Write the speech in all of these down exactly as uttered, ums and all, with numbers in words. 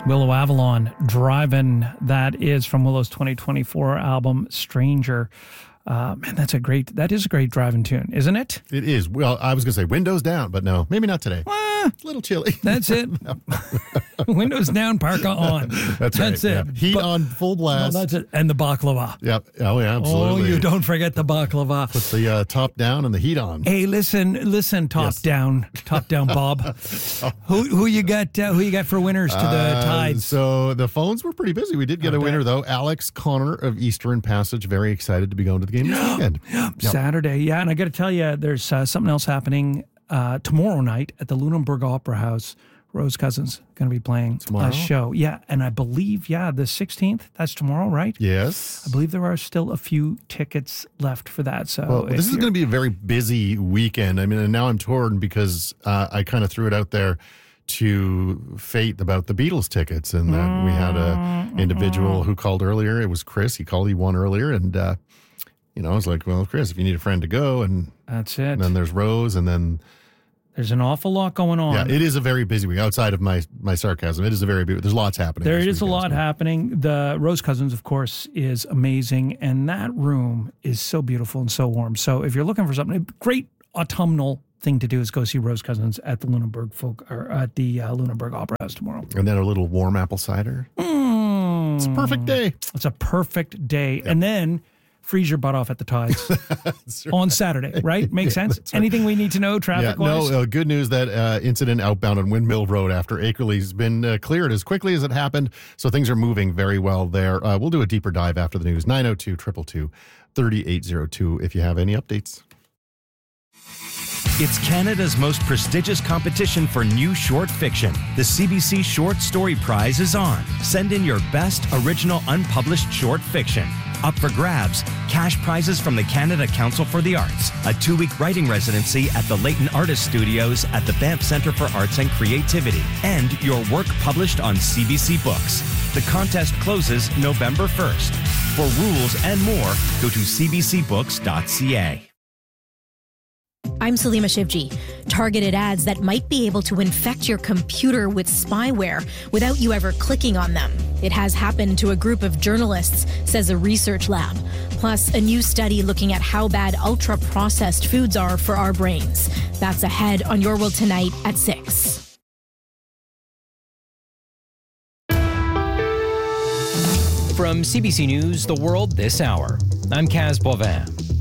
Willow Avalon, Drivin'. That is from Willow's twenty twenty-four album, Stranger. Uh, man, that's a great, that is a great driving tune, isn't it? It is. Well, I was going to say windows down, but no, maybe not today. Ah, It's a little chilly. that's it. Windows down, parka on. That's, That's right. it. Yeah. Heat But- on full blast. Well, that's it. And the baklava. Yep. Oh, yeah, absolutely. Oh, you don't forget the baklava. Put the uh, top down and the heat on. Hey, listen, listen, top Yes. down, top down, Bob. who who you got? Uh, who you got for winners to the Uh, Tides? So the phones were pretty busy. We did get I a bet. winner, though. Alex Connor of Eastern Passage. Very excited to be going to the game this weekend. Yep. Saturday, yeah. And I got to tell you, there's uh, something else happening uh, tomorrow night at the Lunenburg Opera House. Rose Cousins going to be playing Tomorrow? a show. Yeah, and I believe, yeah, the sixteenth, that's tomorrow, right? Yes. I believe there are still a few tickets left for that. So Well, if this is you're- going to be a very busy weekend. I mean, and now I'm torn because uh, I kind of threw it out there to Fate about the Beatles tickets, and that we had a individual who called earlier. It was Chris. He called. He won earlier, and uh, you know, I was like, "Well, Chris, if you need a friend to go," and, That's it. and then there's Rose, and then There's an awful lot going on. yeah, it is a very busy week. Outside of my my sarcasm, it is a very busy. There's lots happening. There this is a weekend, lot so. happening. The Rose Cousins, of course, is amazing, and that room is so beautiful and so warm. So if you're looking for something, a great autumnal thing to do is go see Rose Cousins at the Lunenburg folk or at the uh, Lunenburg Opera House tomorrow. And then a little warm apple cider. Mm. It's a perfect day. It's a perfect day, and then freeze your butt off at the Tides on Saturday. Right? Makes Yeah, sense. that's right. Anything we need to know Yeah, traffic no, wise? uh, good news that uh, incident outbound on Windmill Road after Akerley has been uh, cleared as quickly as it happened. So things are moving very well there. Uh, we'll do a deeper dive after the news. nine oh two, two two two, three eight oh two if you have any updates. It's Canada's most prestigious competition for new short fiction. The C B C Short Story Prize is on. Send in your best original unpublished short fiction. Up for grabs, cash prizes from the Canada Council for the Arts, a two-week writing residency at the Leighton Artist Studios at the Banff Centre for Arts and Creativity, and your work published on C B C Books. The contest closes November first. For rules and more, go to c b c books dot c a. I'm Salima Shivji. Targeted ads that might be able to infect your computer with spyware without you ever clicking on them. It has happened to a group of journalists, says a research lab. Plus, a new study looking at how bad ultra-processed foods are for our brains. That's ahead on Your World Tonight at six. From C B C News, The World This Hour, I'm Kaz Bovin.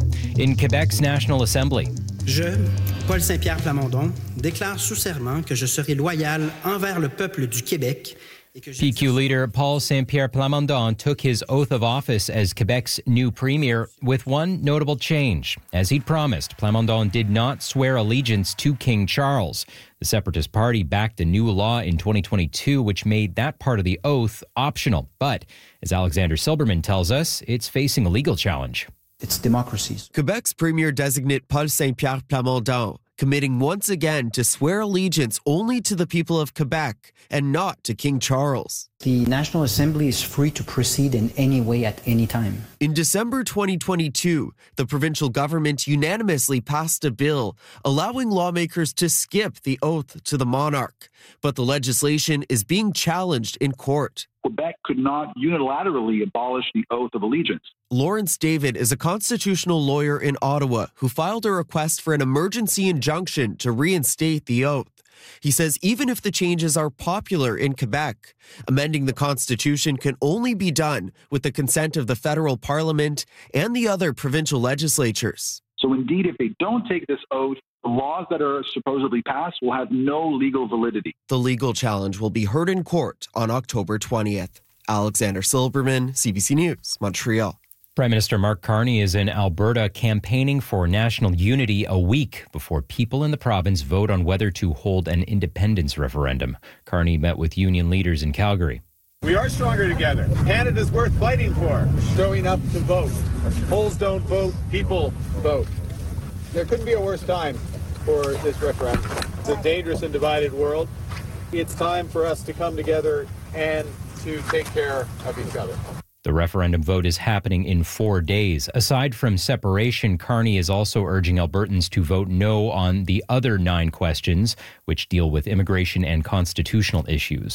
In Quebec's National Assembly, Je, Paul Saint-Pierre Plamondon, déclare sous serment que je serai loyal envers le peuple du Québec. et que P Q leader Paul Saint-Pierre Plamondon took his oath of office as Quebec's new premier with one notable change. As he'd promised, Plamondon did not swear allegiance to King Charles. The Separatist Party backed a new law in twenty twenty-two which made that part of the oath optional. But, as Alexander Silberman tells us, it's facing a legal challenge. It's democracies. Quebec's Premier designate Paul Saint-Pierre Plamondon committing once again to swear allegiance only to the people of Quebec and not to King Charles. The National Assembly is free to proceed in any way at any time. In December twenty twenty-two, the provincial government unanimously passed a bill allowing lawmakers to skip the oath to the monarch. But the legislation is being challenged in court. Quebec could not unilaterally abolish the oath of allegiance. Lawrence David is a constitutional lawyer in Ottawa who filed a request for an emergency injunction to reinstate the oath. He says even if the changes are popular in Quebec, amending the Constitution can only be done with the consent of the federal parliament and the other provincial legislatures. So indeed, if they don't take this oath, the laws that are supposedly passed will have no legal validity. The legal challenge will be heard in court on October twentieth. Alexander Silberman, C B C News, Montreal. Prime Minister Mark Carney is in Alberta campaigning for national unity a week before people in the province vote on whether to hold an independence referendum. Carney met with union leaders in Calgary. We are stronger together. Canada's worth fighting for. Showing up to vote. Polls don't vote, people vote. There couldn't be a worse time for this referendum. It's a dangerous and divided world. It's time for us to come together and to take care of each other. The referendum vote is happening in four days. Aside from separation, Carney is also urging Albertans to vote no on the other nine questions, which deal with immigration and constitutional issues.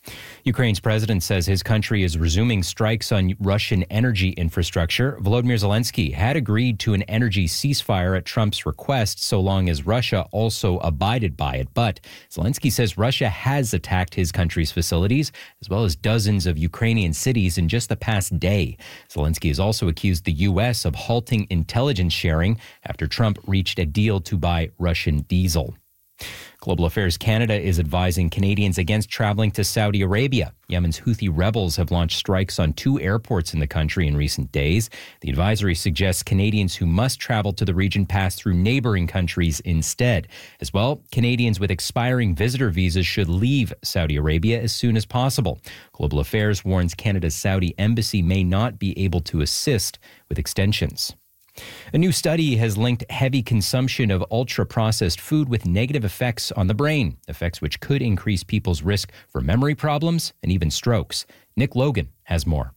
Ukraine's president says his country is resuming strikes on Russian energy infrastructure. Volodymyr Zelensky had agreed to an energy ceasefire at Trump's request so long as Russia also abided by it. But Zelensky says Russia has attacked his country's facilities as well as dozens of Ukrainian cities in just the past day. Zelensky has also accused the U S of halting intelligence sharing after Trump reached a deal to buy Russian diesel. Global Affairs Canada is advising Canadians against traveling to Saudi Arabia. Yemen's Houthi rebels have launched strikes on two airports in the country in recent days. The advisory suggests Canadians who must travel to the region pass through neighboring countries instead. As well, Canadians with expiring visitor visas should leave Saudi Arabia as soon as possible. Global Affairs warns Canada's Saudi embassy may not be able to assist with extensions. A new study has linked heavy consumption of ultra-processed food with negative effects on the brain, effects which could increase people's risk for memory problems and even strokes. Nick Logan has more.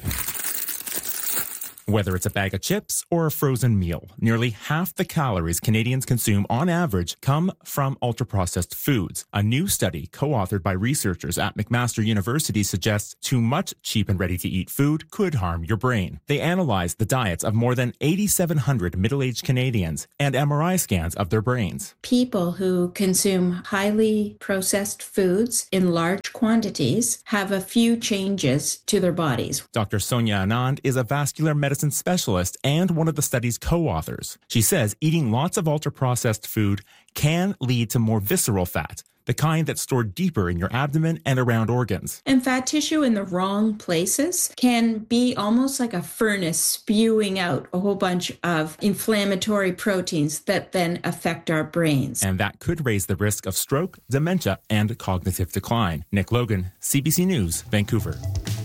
Whether it's a bag of chips or a frozen meal, nearly half the calories Canadians consume on average come from ultra-processed foods. A new study co-authored by researchers at McMaster University suggests too much cheap and ready-to-eat food could harm your brain. They analyzed the diets of more than eight thousand seven hundred middle-aged Canadians and M R I scans of their brains. People who consume highly processed foods in large quantities have a few changes to their bodies. Doctor Sonia Anand is a vascular medicine specialist and one of the study's co-authors. She says eating lots of ultra-processed food can lead to more visceral fat, the kind that's stored deeper in your abdomen and around organs. And fat tissue in the wrong places can be almost like a furnace spewing out a whole bunch of inflammatory proteins that then affect our brains. And that could raise the risk of stroke, dementia, and cognitive decline. Nick Logan, C B C News, Vancouver.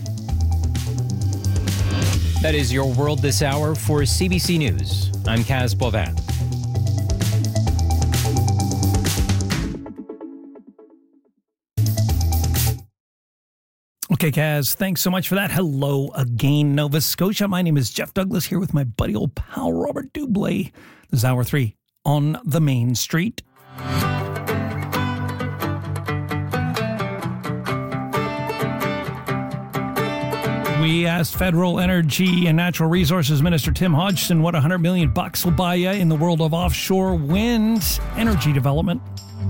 That is your world this hour for C B C News. I'm Kaz Boivin. Okay, Kaz, thanks so much for that. Hello again, Nova Scotia. My name is Jeff Douglas here with my buddy old pal Robert Dublé. This is Hour three on the Main Street. We asked Federal Energy and Natural Resources Minister Tim Hodgson what one hundred million bucks will buy you in the world of offshore wind energy development.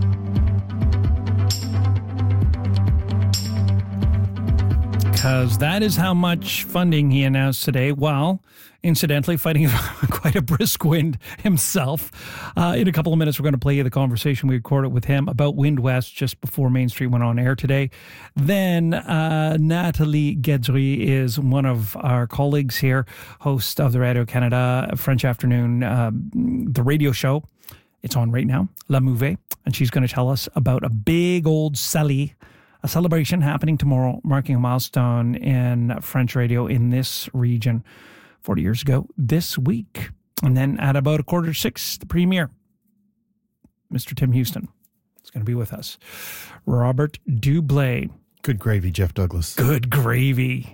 Because that is how much funding he announced today, while incidentally fighting quite a brisk wind himself. Uh, in a couple of minutes, we're going to play you the conversation we recorded with him about Wind West just before Main Street went on air today. Then uh, Nathalie Guedry is one of our colleagues here, host of the Radio-Canada French Afternoon, uh, the radio show. It's on right now, La Mouvée, and she's going to tell us about a big old Sally, a celebration happening tomorrow, marking a milestone in French radio in this region forty years ago this week. And then at about a quarter to six, the premier, Mister Tim Houston, is going to be with us. Robert Dublé. Good gravy, Jeff Douglas. Good gravy.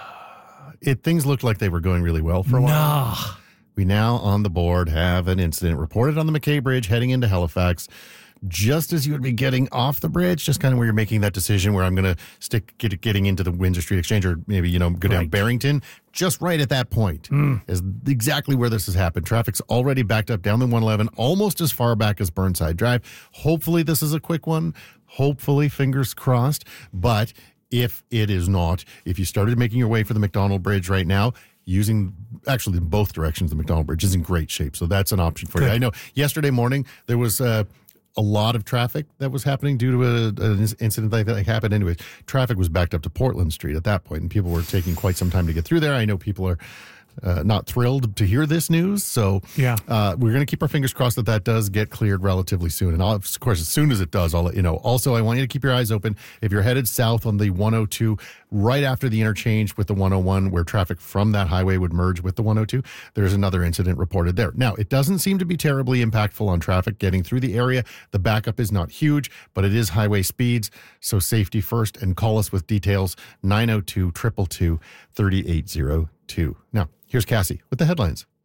It Things looked like they were going really well for a while. Nah. We now on the board have an incident reported on the McKay Bridge heading into Halifax. Just as you would be getting off the bridge, just kind of where you're making that decision where I'm going to stick get, getting into the Windsor Street Exchange or maybe, you know, go down right. Barrington, just right at that point mm. is exactly where this has happened. Traffic's already backed up down the one eleven, almost as far back as Burnside Drive. Hopefully this is a quick one. Hopefully, fingers crossed. But if it is not, if you started making your way for the McDonald Bridge right now, using actually in both directions, the McDonald Bridge is in great shape. So that's an option for Good. you. I know yesterday morning there was uh, a lot of traffic that was happening due to a, an incident like that happened. Anyway, traffic was backed up to Portland Street at that point, and people were taking quite some time to get through there. I know people are uh, not thrilled to hear this news, so yeah, uh, we're going to keep our fingers crossed that that does get cleared relatively soon. And I'll, of course, as soon as it does, I'll let you know. Also, I want you to keep your eyes open if you're headed south on the one oh two, right after the interchange with the one oh one, where traffic from that highway would merge with the one oh two. There's another incident reported there. Now, it doesn't seem to be terribly impactful on traffic getting through the area. The backup is not huge, but it is highway speeds, so safety first. And call us with details, nine oh two, two two two, three eight oh two. Now, here's Cassie with the headlines.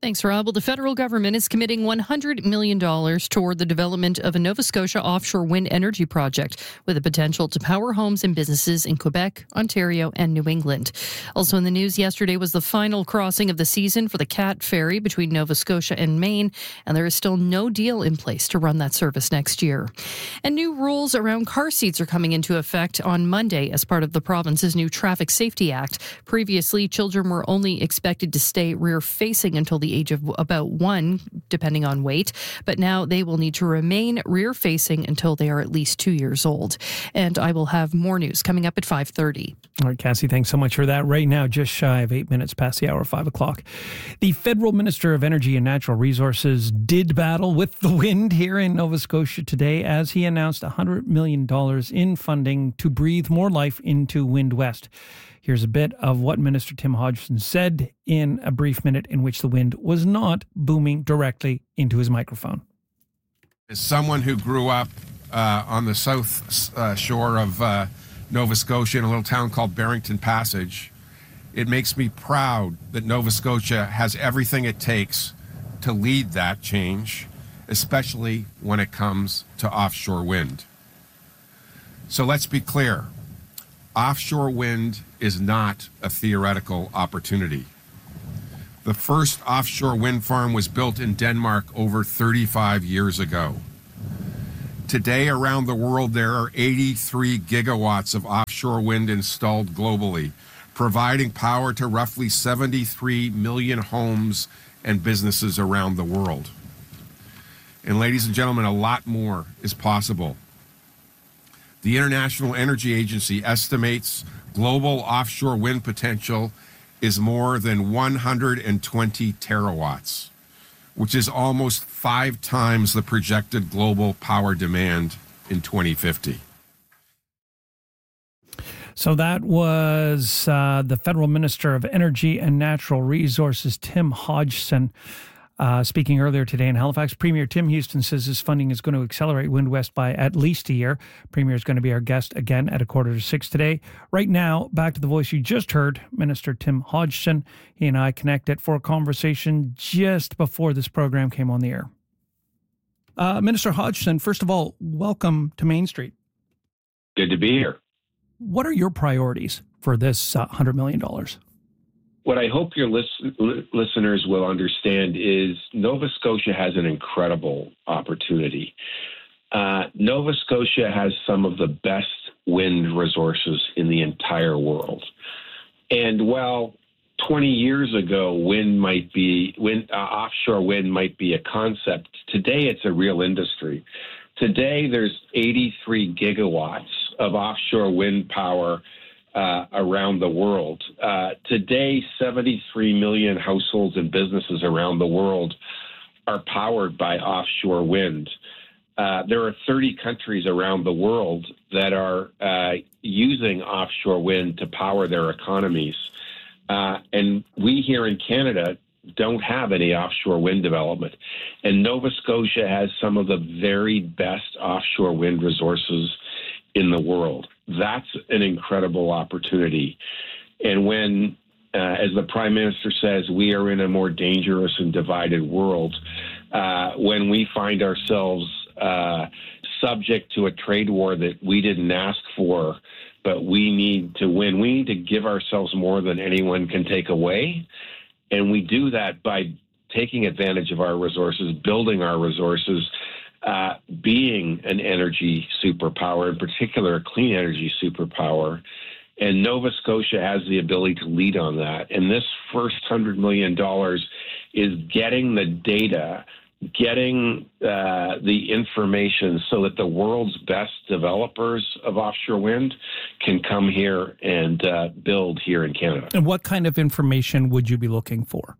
Thanks, Rob. Well, the federal government is committing one hundred million dollars toward the development of a Nova Scotia offshore wind energy project with the potential to power homes and businesses in Quebec, Ontario, and New England. Also in the news yesterday was the final crossing of the season for the Cat Ferry between Nova Scotia and Maine, and there is still no deal in place to run that service next year. And new rules around car seats are coming into effect on Monday as part of the province's new Traffic Safety Act. Previously, children were only expected to stay rear-facing until the age of about one, depending on weight, but now they will need to remain rear-facing until they are at least two years old. And I will have more news coming up at five thirty. All right, Cassie, thanks so much for that. Right now, just shy of eight minutes past the hour of five o'clock. The Federal Minister of Energy and Natural Resources did battle with the wind here in Nova Scotia today as he announced one hundred million dollars in funding to breathe more life into Wind West. Here's a bit of what Minister Tim Hodgson said in a brief minute in which the wind was not booming directly into his microphone. As someone who grew up uh, on the south uh, shore of uh, Nova Scotia in a little town called Barrington Passage, it makes me proud that Nova Scotia has everything it takes to lead that change, especially when it comes to offshore wind. So let's be clear. Offshore wind is not a theoretical opportunity. The first offshore wind farm was built in Denmark over thirty-five years ago. Today, around the world, there are eighty-three gigawatts of offshore wind installed globally, providing power to roughly seventy-three million homes and businesses around the world. And ladies and gentlemen, a lot more is possible. The International Energy Agency estimates global offshore wind potential is more than one hundred twenty terawatts, which is almost five times the projected global power demand in twenty fifty. So that was uh, the Federal Minister of Energy and Natural Resources, Tim Hodgson. Uh, speaking earlier today in Halifax, Premier Tim Houston says this funding is going to accelerate Wind West by at least a year. Premier is going to be our guest again at a quarter to six today. Right now, back to the voice you just heard, Minister Tim Hodgson. He and I connected for a conversation just before this program came on the air. Uh, Minister Hodgson, first of all, welcome to Main Street. Good to be here. What are your priorities for this uh, one hundred million dollars? What I hope your list- listeners will understand is Nova Scotia has an incredible opportunity. Uh, Nova Scotia has some of the best wind resources in the entire world. And while twenty years ago, wind might be, wind, uh, offshore wind might be a concept, today it's a real industry. Today there's eighty-three gigawatts of offshore wind power Uh, around the world. Uh, today, seventy-three million households and businesses around the world are powered by offshore wind. Uh, there are thirty countries around the world that are uh, using offshore wind to power their economies. Uh, and we here in Canada don't have any offshore wind development. And Nova Scotia has some of the very best offshore wind resources in the world. That's an incredible opportunity. And when, uh, as the Prime Minister says, we are in a more dangerous and divided world, uh, when we find ourselves uh, subject to a trade war that we didn't ask for, but we need to win, we need to give ourselves more than anyone can take away. And we do that by taking advantage of our resources, building our resources, Uh, being an energy superpower, in particular a clean energy superpower. And Nova Scotia has the ability to lead on that. And this first one hundred million dollars is getting the data, getting uh, the information so that the world's best developers of offshore wind can come here and uh, build here in Canada. And what kind of information would you be looking for?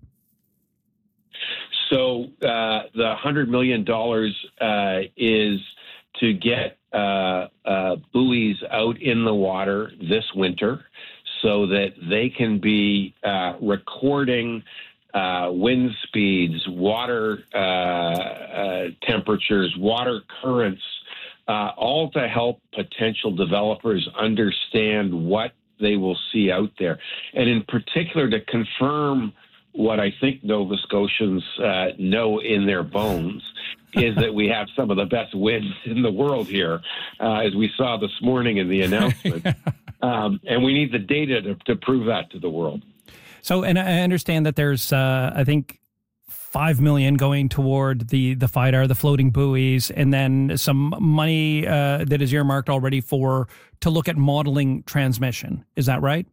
So uh, the one hundred million dollars uh, is to get uh, uh, buoys out in the water this winter so that they can be uh, recording uh, wind speeds, water uh, uh, temperatures, water currents, uh, all to help potential developers understand what they will see out there. And in particular, to confirm what I think Nova Scotians uh, know in their bones is that we have some of the best wind in the world here, uh, as we saw this morning in the announcement. um, and we need the data to, to prove that to the world. So, and I understand that there's, uh, I think, five million going toward the the FIDAR, the floating buoys, and then some money uh, that is earmarked already for to look at modeling transmission. Is that right?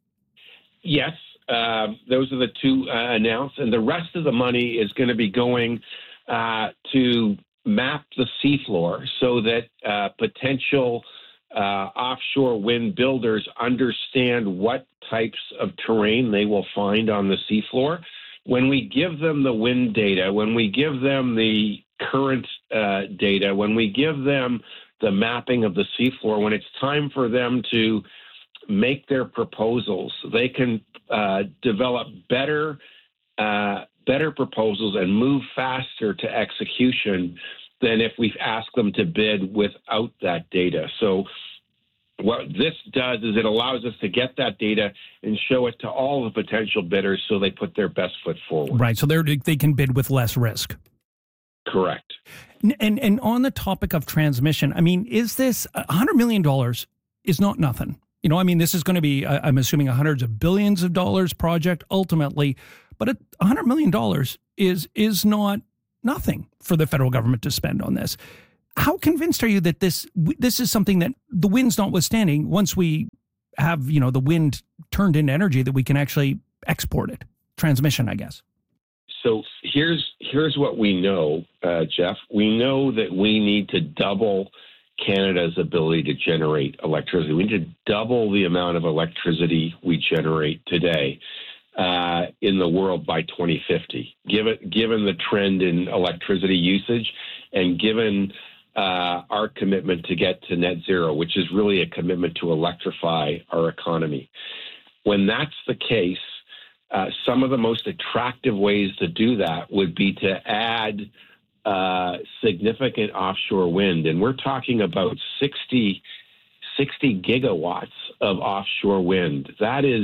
Yes, uh, those are the two uh, announced, and the rest of the money is going to be going uh, to map the seafloor so that uh, potential uh, offshore wind builders understand what types of terrain they will find on the seafloor. When we give them the wind data, when we give them the current uh, data, when we give them the mapping of the seafloor, when it's time for them to make their proposals, they can uh, develop better, uh, better proposals and move faster to execution than if we ask them to bid without that data. So what this does is it allows us to get that data and show it to all the potential bidders so they put their best foot forward. Right, so they they can bid with less risk. Correct. And and on the topic of transmission, I mean, is this one hundred million dollars is not nothing. You know, I mean, this is going to be, I'm assuming, a hundreds of billions of dollars project ultimately, but one hundred million dollars is is not nothing for the federal government to spend on this. How convinced are you that this this is something that, the wind's notwithstanding, once we have, you know, the wind turned into energy, that we can actually export it? Transmission, I guess. So here's here's what we know, uh, Jeff. We know that we need to double Canada's ability to generate electricity. We need to double the amount of electricity we generate today uh, in the world by twenty fifty. Given given the trend in electricity usage, and given uh, our commitment to get to net zero, which is really a commitment to electrify our economy. When that's the case, uh, some of the most attractive ways to do that would be to add uh, significant offshore wind. And we're talking about sixty, sixty gigawatts of offshore wind. That is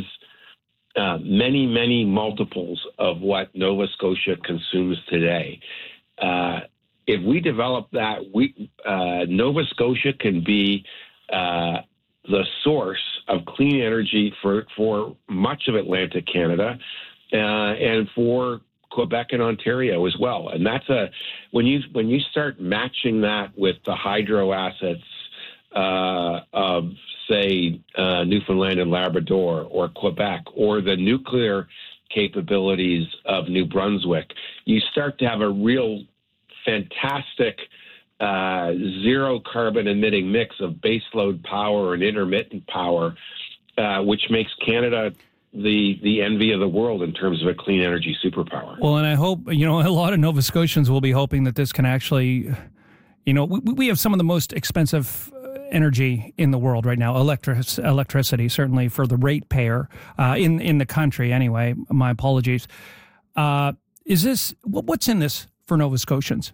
uh, many, many multiples of what Nova Scotia consumes today. Uh, if we develop that, we uh, Nova Scotia can be uh, the source of clean energy for, for much of Atlantic Canada uh, and for Quebec and Ontario as well. And that's a when you when you start matching that with the hydro assets uh, of, say, uh, Newfoundland and Labrador or Quebec, or the nuclear capabilities of New Brunswick, you start to have a real fantastic uh, zero carbon emitting mix of baseload power and intermittent power, uh, which makes Canada the the envy of the world in terms of a clean energy superpower. Well, and I hope, you know, a lot of Nova Scotians will be hoping that this can actually, you know, we, we have some of the most expensive energy in the world right now, electric, electricity, certainly for the ratepayer uh, in, in the country anyway. My apologies. Uh, is this, what's in this for Nova Scotians?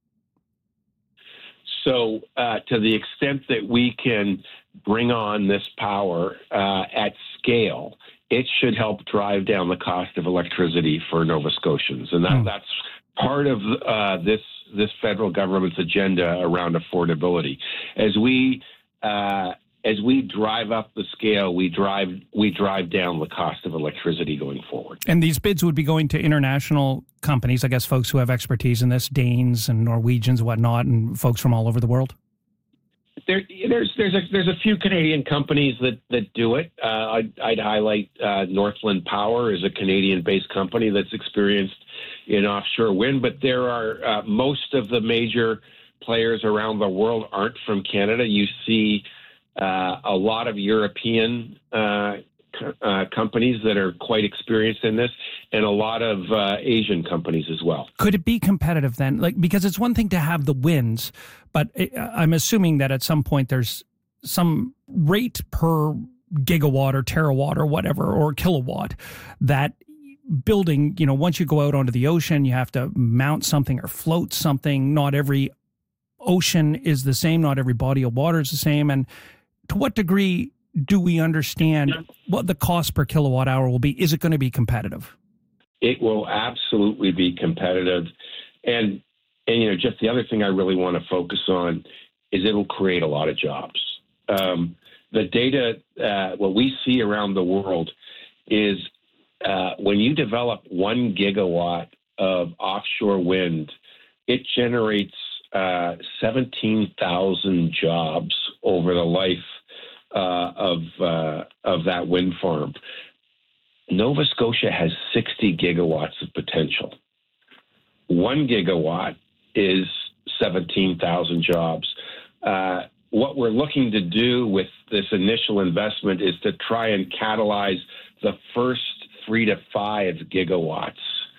So uh, to the extent that we can bring on this power uh, at scale, it should help drive down the cost of electricity for Nova Scotians. And that, mm. that's part of uh, this this federal government's agenda around affordability. As we uh, as we drive up the scale, we drive we drive down the cost of electricity going forward. And these bids would be going to international companies, I guess, folks who have expertise in this, Danes and Norwegians and whatnot, and folks from all over the world? There, there's there's a there's a few Canadian companies that, that do it. Uh, I'd, I'd highlight uh, Northland Power is a Canadian-based company that's experienced in offshore wind, but there are uh, most of the major players around the world aren't from Canada. You see uh, a lot of European uh, uh, companies that are quite experienced in this, and a lot of uh, Asian companies as well. Could it be competitive then? Like, because it's one thing to have the winds, but it, I'm assuming that at some point there's some rate per gigawatt or terawatt or whatever, or kilowatt, that building, you know, once you go out onto the ocean, you have to mount something or float something. Not every ocean is the same. Not every body of water is the same. And to what degree do we understand what the cost per kilowatt hour will be? Is it going to be competitive? it will absolutely be competitive. And, and, you know, just the other thing I really want to focus on is it'll create a lot of jobs. Um, the data, uh, what we see around the world is uh, when you develop one gigawatt of offshore wind, it generates uh, seventeen thousand jobs over the life uh, of uh, of that wind farm. Nova Scotia has sixty gigawatts of potential. One gigawatt is seventeen thousand jobs. Uh, what we're looking to do with this initial investment is to try and catalyze the first three to five gigawatts.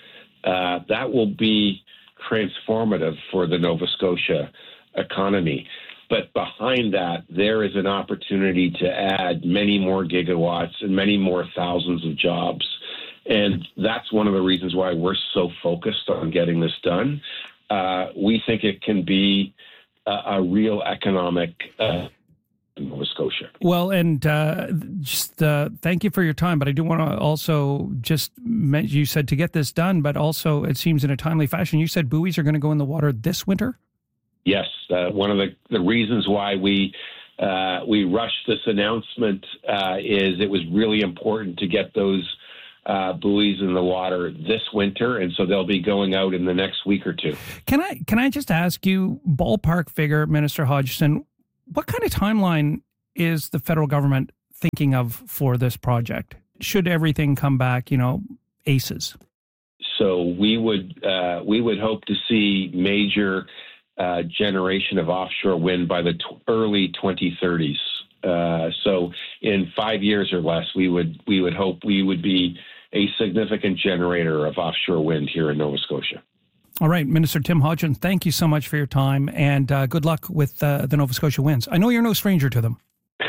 Uh, that will be transformative for the Nova Scotia economy. But behind that, there is an opportunity to add many more gigawatts and many more thousands of jobs. And that's one of the reasons why we're so focused on getting this done. Uh, we think it can be a, a real economic uh, Nova Scotia. Well, and uh, just uh, thank you for your time. But I do want to also just, you said to get this done, but also it seems in a timely fashion. You said buoys are going to go in the water this winter? Yes. Uh, one of the, the reasons why we uh, we rushed this announcement uh, is it was really important to get those uh, buoys in the water this winter, and so they'll be going out in the next week or two. Can I can I just ask you, ballpark figure, Minister Hodgson, what kind of timeline is the federal government thinking of for this project? Should everything come back, you know, aces? So we would uh, we would hope to see major uh, generation of offshore wind by the t- early twenty thirties. Uh, so in five years or less, we would we would hope we would be a significant generator of offshore wind here in Nova Scotia. All right, Minister Tim Hodgson, thank you so much for your time, and uh, good luck with uh, the Nova Scotia Winds. I know you're no stranger to them.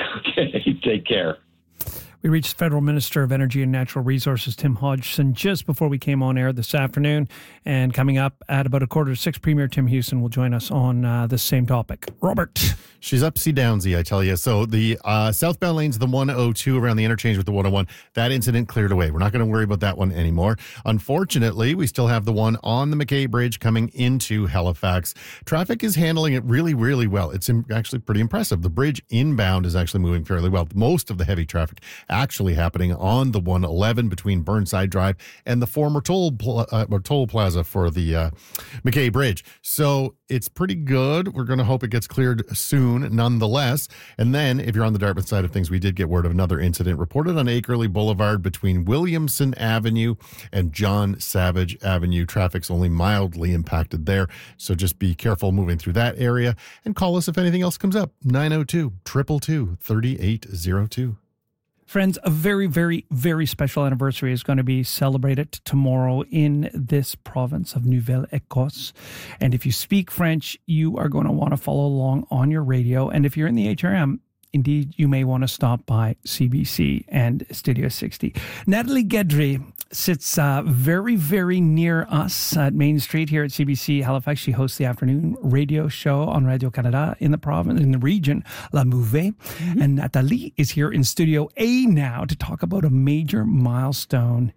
Okay, take care. We reached Federal Minister of Energy and Natural Resources, Tim Hodgson, just before we came on air this afternoon. And coming up at about a quarter to six, Premier Tim Houston will join us on uh, this same topic. Robert. She's upsy downsy, I tell you. So the uh, southbound lanes, the one oh two around the interchange with the one oh one, that incident cleared away. We're not going to worry about that one anymore. Unfortunately, we still have the one on the McKay Bridge coming into Halifax. Traffic is handling it really, really well. It's actually pretty impressive. The bridge inbound is actually moving fairly well. Most of the heavy traffic actually happening on the one eleven between Burnside Drive and the former toll pl- uh, toll plaza for the uh, McKay Bridge. So it's pretty good. We're going to hope it gets cleared soon, nonetheless. And then, if you're on the Dartmouth side of things, we did get word of another incident reported on Akerley Boulevard between Williamson Avenue and John Savage Avenue. Traffic's only mildly impacted there, so just be careful moving through that area. And call us if anything else comes up. nine oh two, two two two, three eight oh two. Friends, a very, very, very special anniversary is going to be celebrated tomorrow in this province of Nouvelle-Écosse. And if you speak French, you are going to want to follow along on your radio. And if you're in the H R M, indeed, you may want to stop by C B C and Studio sixty. Natalie Guedry sits uh, very, very near us at Main Street here at C B C Halifax. She hosts the afternoon radio show on Radio-Canada in the province, in the region, La Mouvée. Mm-hmm. And Natalie is here in Studio A now to talk about a major milestone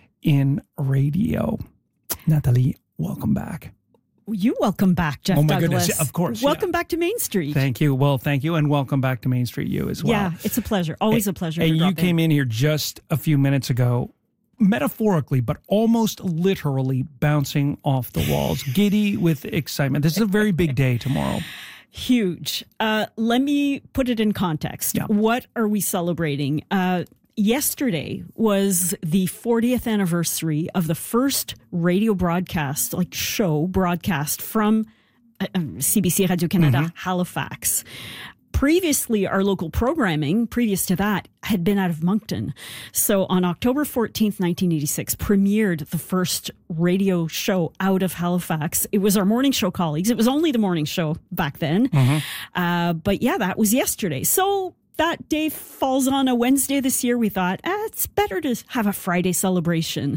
in radio. Natalie, welcome back. You welcome back, Jeff oh my Douglas. Goodness, of course. Welcome yeah. back to Main Street. Thank you. Well, thank you, and welcome back to Main Street, you as well. Yeah, it's a pleasure. Always a pleasure. And to you drop came in. in here just a few minutes ago, metaphorically, but almost literally bouncing off the walls, giddy with excitement. This is a very big day tomorrow. Huge. Uh, let me put it in context. Yeah. What are we celebrating? Uh, Yesterday was the fortieth anniversary of the first radio broadcast, like show broadcast from uh, C B C Radio-Canada, mm-hmm. Halifax. Previously, our local programming, previous to that, had been out of Moncton. So on October fourteenth, nineteen eighty-six, premiered the first radio show out of Halifax. It was our morning show colleagues. It was only the morning show back then. Mm-hmm. Uh, but yeah, that was yesterday. So that day falls on a Wednesday this year. We thought, ah, it's better to have a Friday celebration.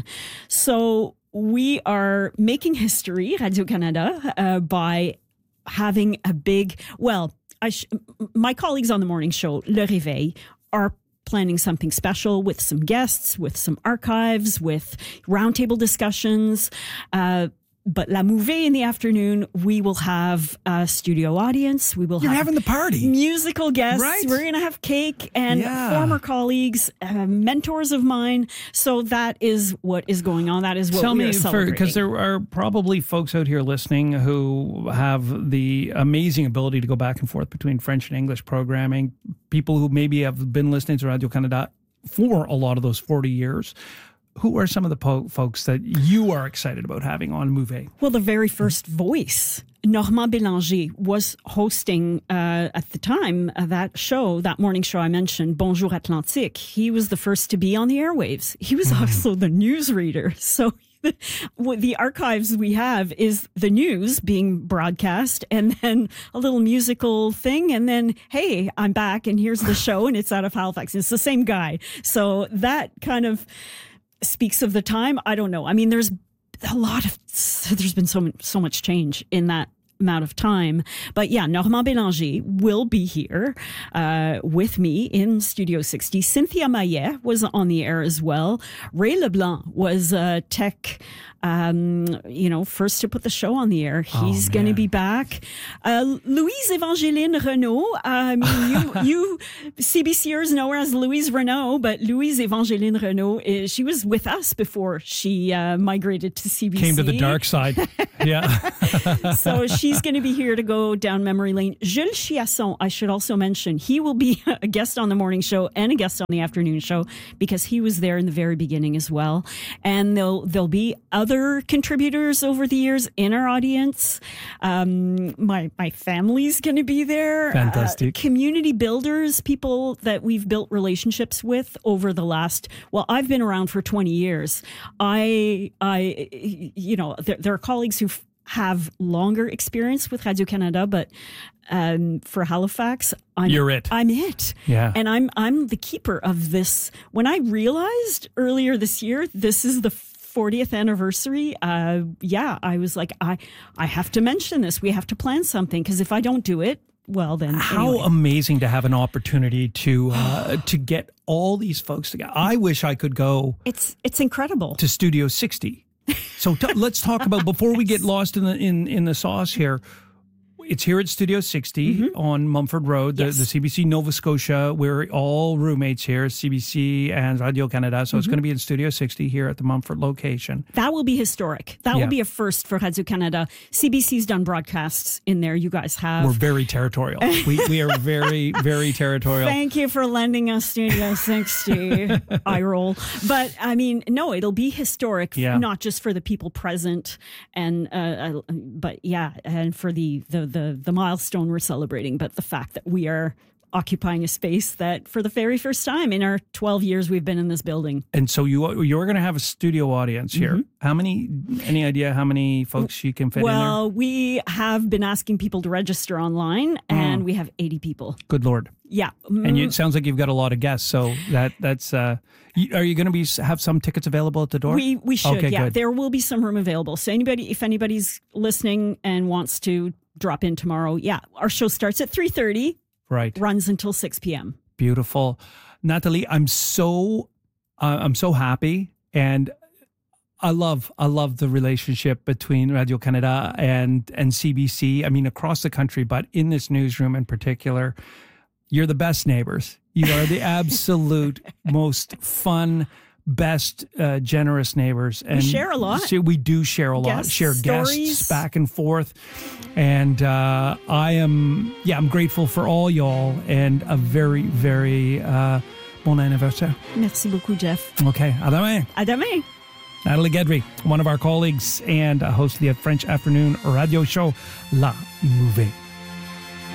So we are making history, Radio-Canada, uh, by having a big, well, I sh- my colleagues on the morning show, Le Réveil, are planning something special with some guests, with some archives, with roundtable discussions. Uh, But La Mouvée in the afternoon, we will have a studio audience. We will You're have having the party. Musical guests. Right. We're going to have cake and Yeah. former colleagues, uh, mentors of mine. So that is what is going on. That is what Tell we me, are celebrating. because there are probably folks out here listening who have the amazing ability to go back and forth between French and English programming, people who maybe have been listening to Radio-Canada for a lot of those forty years. Who are some of the po- folks that you are excited about having on Mouvée? Well, the very first voice, Normand Bélanger, was hosting uh, at the time uh, that show, that morning show I mentioned, Bonjour Atlantique. He was the first to be on the airwaves. He was mm. also the newsreader. So what the archives we have is the news being broadcast and then a little musical thing. And then, hey, I'm back and here's the show and it's out of Halifax. It's the same guy. So that kind of speaks of the time. I don't know. I mean, there's a lot of, there's been so, so much change in that amount of time. But yeah, Normand Bélanger will be here uh, with me in Studio sixty. Cynthia Maillet was on the air as well. Ray LeBlanc was uh, tech, um, you know, first to put the show on the air. He's oh, going to be back. Uh, Louise Evangeline Renault. I mean, you, you CBCers know her as Louise Renault, but Louise Evangeline Renault, is, she was with us before she uh, migrated to C B C. Came to the dark side. Yeah. So she's going to be here to go down memory lane. Jules Chiasson, I should also mention, he will be a guest on the morning show and a guest on the afternoon show because he was there in the very beginning as well. And there'll, there'll be other contributors over the years in our audience. Um, my, my family's going to be there. Fantastic. Uh, community builders, people that we've built relationships with over the last, well, I've been around for twenty years. I, I, you know, there, there are colleagues who have longer experience with Radio-Canada, but um, for Halifax, I'm, You're it. I'm it. Yeah. And I'm I'm the keeper of this. When I realized earlier this year, this is the fortieth anniversary, uh, yeah, I was like, I, I have to mention this. We have to plan something, because if I don't do it, well, then how anyway. amazing to have an opportunity to uh, to get all these folks together. I wish I could go. It's it's incredible to Studio sixty. So t- let's talk about, before we get lost in the in, in the sauce here. It's here at Studio sixty mm-hmm. on Mumford Road, the, yes. the C B C Nova Scotia. We're all roommates here, C B C and Radio-Canada. So mm-hmm. it's going to be in Studio sixty here at the Mumford location. That will be historic. That yeah. will be a first for Radio-Canada. C B C's done broadcasts in there. You guys have. We're very territorial. we we are very, very territorial. Thank you for lending us Studio sixty. I roll. But I mean, no, it'll be historic, yeah. not just for the people present, and uh, uh, but yeah, and for the the The, the milestone we're celebrating, but the fact that we are occupying a space that for the very first time in our twelve years we've been in this building. And so you, you're going to have a studio audience here. Mm-hmm. How many, any idea how many folks you can fit well, in there? Well, we have been asking people to register online, and mm. we have eighty people. Good Lord. Yeah. And you, it sounds like you've got a lot of guests. So that that's, uh, you, are you going to be have some tickets available at the door? We we should, okay, yeah. Good. There will be some room available. So anybody, if anybody's listening and wants to drop in tomorrow, yeah. Our show starts at three thirty. Right. Runs until six p.m. Beautiful. Natalie, I'm so, uh, I'm so happy. And I love, I love the relationship between Radio-Canada and, and C B C. I mean, across the country, but in this newsroom in particular, you're the best neighbors. You are the absolute most fun, best, uh, generous neighbors. And we share a lot. So we do share a lot. Guest share stories. Guests back and forth. And uh, I am, yeah, I'm grateful for all y'all, and a very, very uh, bon anniversaire. Merci beaucoup, Jeff. Okay, à demain. À demain. Natalie Guedry, one of our colleagues and a host of the French afternoon radio show, La Mouvée.